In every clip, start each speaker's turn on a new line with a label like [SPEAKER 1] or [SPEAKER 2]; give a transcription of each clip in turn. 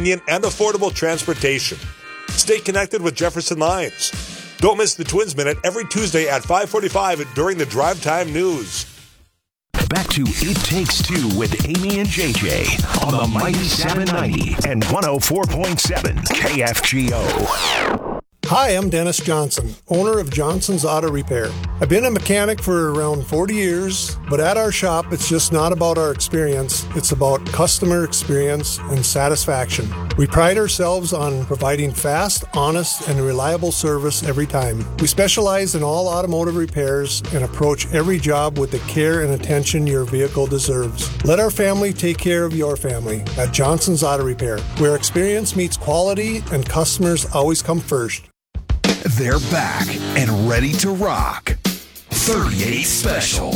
[SPEAKER 1] and affordable transportation. Stay connected with Jefferson Lines. Don't miss the Twins Minute every Tuesday at 5:45 during the Drive Time News.
[SPEAKER 2] Back to It Takes Two with Amy and JJ on the Mighty 790 and 104.7 KFGO.
[SPEAKER 3] Hi, I'm Dennis Johnson, owner of Johnson's Auto Repair. I've been a mechanic for around 40 years, but at our shop, it's just not about our experience. It's about customer experience and satisfaction. We pride ourselves on providing fast, honest, and reliable service every time. We specialize in all automotive repairs and approach every job with the care and attention your vehicle deserves. Let our family take care of your family at Johnson's Auto Repair, where experience meets quality and customers always come first.
[SPEAKER 2] They're back and ready to rock. 38 Special.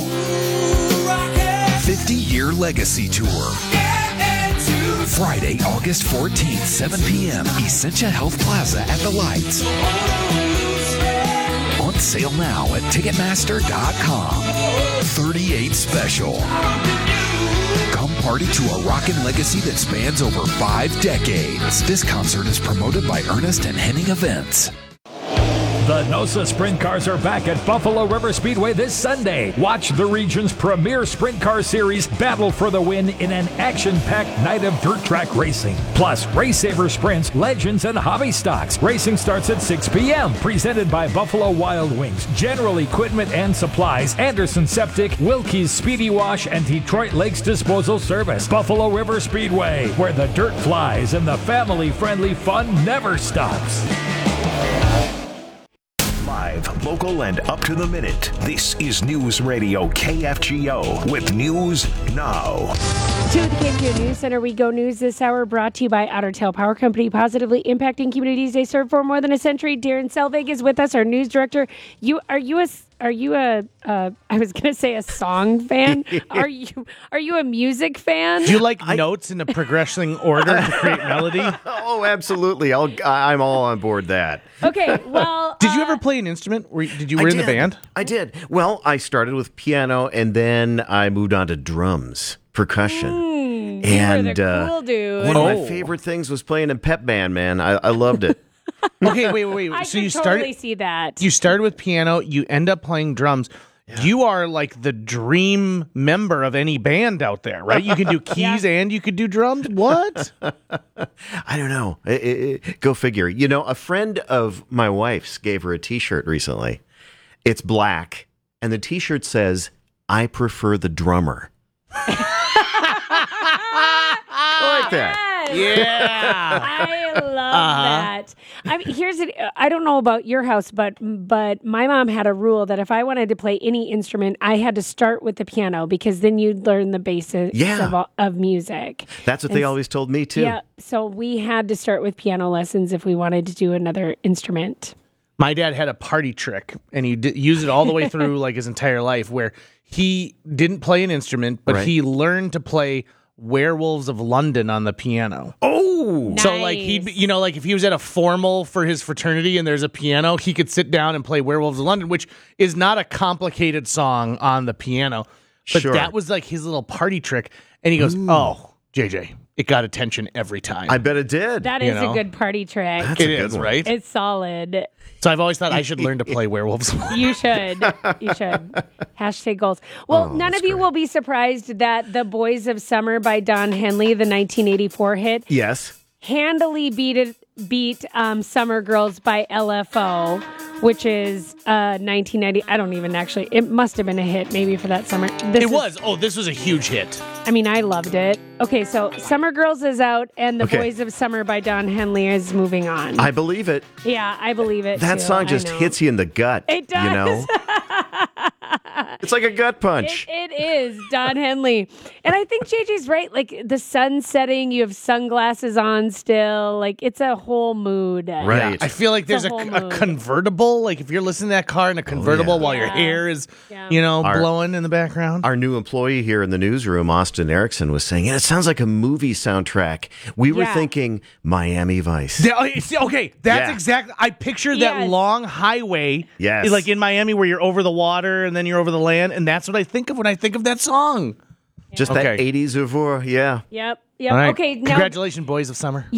[SPEAKER 2] 50-year legacy tour. Friday, August 14th, 7 p.m. Essentia Health Plaza at the Lights. On sale now at Ticketmaster.com. 38 Special. Come party to a rockin' legacy that spans over 5 decades. This concert is promoted by Ernest and Henning Events.
[SPEAKER 4] The NOSA Sprint Cars are back at Buffalo River Speedway this Sunday. Watch the region's premier sprint car series battle for the win in an action-packed night of dirt track racing. Plus, Race Saver Sprints, Legends, and Hobby Stocks. Racing starts at 6 p.m. Presented by Buffalo Wild Wings, General Equipment and Supplies, Anderson Septic, Wilkie's Speedy Wash, and Detroit Lakes Disposal Service. Buffalo River Speedway, where the dirt flies and the family-friendly fun never stops.
[SPEAKER 2] Live, local, and up to the minute. This is News Radio KFGO with News Now.
[SPEAKER 5] To the KFGO News Center we go. News this hour brought to you by Otter Tail Power Company, positively impacting communities they serve for more than a century. Darren Selvig is with us, our news director. Are you a I was going to say a song fan? Are you a music fan?
[SPEAKER 6] Do you like notes in a progressing order to create melody?
[SPEAKER 7] Oh, absolutely. I'm all on board that.
[SPEAKER 5] Okay, well...
[SPEAKER 6] Did you ever play an instrument? Were you in the band?
[SPEAKER 7] I did. Well, I started with piano, and then I moved on to drums, percussion.
[SPEAKER 5] And you were the cool dude.
[SPEAKER 7] One of my favorite things was playing in pep band, man. I loved it.
[SPEAKER 6] Okay, wait.
[SPEAKER 5] I
[SPEAKER 6] So
[SPEAKER 5] can totally see that.
[SPEAKER 6] You started with piano. You end up playing drums. Yeah. You are like the dream member of any band out there, right? You can do keys and you could do drums. What?
[SPEAKER 7] I don't know. Go figure. You know, a friend of my wife's gave her a T-shirt recently. It's black, and the T-shirt says, "I prefer the drummer." I like that.
[SPEAKER 6] Yeah.
[SPEAKER 5] I love that. I mean, I don't know about your house, but my mom had a rule that if I wanted to play any instrument, I had to start with the piano because then you'd learn the basics of music.
[SPEAKER 7] That's what they always told me too.
[SPEAKER 5] Yeah, so we had to start with piano lessons if we wanted to do another instrument.
[SPEAKER 6] My dad had a party trick, and he used it all the way through like his entire life, where he didn't play an instrument, but he learned to play Werewolves of London on the piano.
[SPEAKER 7] Oh,
[SPEAKER 5] nice.
[SPEAKER 6] So like like if he was at a formal for his fraternity and there's a piano, he could sit down and play Werewolves of London, which is not a complicated song on the piano, but that was like his little party trick. And he goes, "Oh, JJ, it got attention every time."
[SPEAKER 7] I bet it did.
[SPEAKER 5] That is a good party trick.
[SPEAKER 7] It is, right?
[SPEAKER 5] It's solid.
[SPEAKER 6] So I've always thought I should learn to play Werewolves.
[SPEAKER 5] You should. Hashtag goals. Well, none of you will be surprised that The Boys of Summer by Don Henley, the 1984 hit, handily beat Summer Girls by LFO, which is 1990. I don't even actually. It must have been a hit maybe for that summer.
[SPEAKER 6] This was a huge hit.
[SPEAKER 5] I mean, I loved it. Okay, so Summer Girls is out, and The Boys of Summer by Don Henley is moving on.
[SPEAKER 7] I believe it.
[SPEAKER 5] Yeah, I believe it.
[SPEAKER 7] That song just hits you in the gut.
[SPEAKER 5] It does.
[SPEAKER 7] You know? It's like a gut punch.
[SPEAKER 5] It is Don Henley. And I think JJ's right. Like the sun setting, you have sunglasses on still. Like it's a whole mood.
[SPEAKER 7] Right.
[SPEAKER 6] Yeah, I feel like there's a convertible. Like if you're listening to that car in a convertible while your hair is, blowing in the background.
[SPEAKER 7] Our new employee here in the newsroom, Austin Erickson, was saying, it sounds like a movie soundtrack. We were thinking Miami Vice.
[SPEAKER 6] Okay, that's exactly. I picture that long highway.
[SPEAKER 7] Yes.
[SPEAKER 6] Like in Miami where you're over the water and then you're over the land. And that's what I think of when I think of that song.
[SPEAKER 7] Just that 80s oeuvre,
[SPEAKER 5] Yep.
[SPEAKER 6] All right.
[SPEAKER 5] Okay. Now,
[SPEAKER 6] congratulations, Boys of Summer.